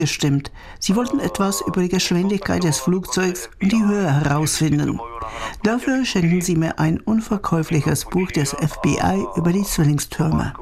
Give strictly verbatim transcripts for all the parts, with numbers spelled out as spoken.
gestimmt. Sie wollten etwas über die Geschwindigkeit des Flugzeugs und die Höhe herausfinden. Dafür schenken sie mir ein unverkäufliches Buch des F B I über die Zwillingstürme.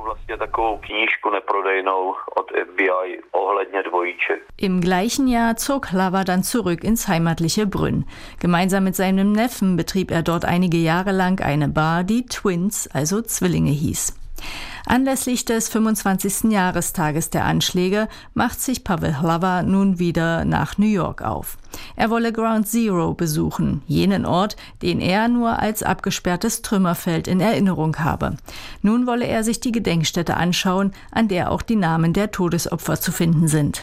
Im gleichen Jahr zog Hlava dann zurück ins heimatliche Brünn. Gemeinsam mit seinem Neffen betrieb er dort einige Jahre lang eine Bar, die Twins, also Zwillinge hieß. Anlässlich des fünfundzwanzigsten Jahrestages der Anschläge macht sich Pavel Hlava nun wieder nach New York auf. Er wolle Ground Zero besuchen, jenen Ort, den er nur als abgesperrtes Trümmerfeld in Erinnerung habe. Nun wolle er sich die Gedenkstätte anschauen, an der auch die Namen der Todesopfer zu finden sind.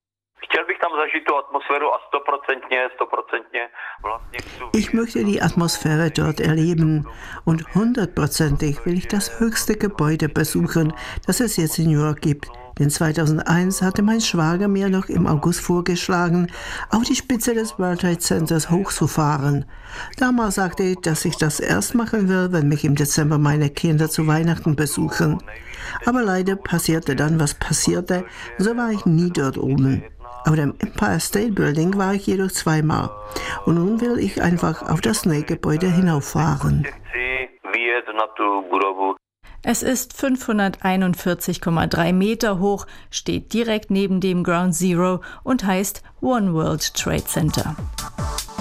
Ich möchte die Atmosphäre dort erleben und hundertprozentig will ich das höchste Gebäude besuchen, das es jetzt in New York gibt. Denn zweitausendeins hatte mein Schwager mir noch im August vorgeschlagen, auf die Spitze des World Trade Centers hochzufahren. Damals sagte ich, dass ich das erst machen will, wenn mich im Dezember meine Kinder zu Weihnachten besuchen. Aber leider passierte dann, was passierte, so war ich nie dort oben. Auf dem Empire State Building war ich jedoch zweimal. Und nun will ich einfach auf das neue Gebäude hinauffahren. Es ist fünfhunderteinundvierzig Komma drei Meter hoch, steht direkt neben dem Ground Zero und heißt One World Trade Center.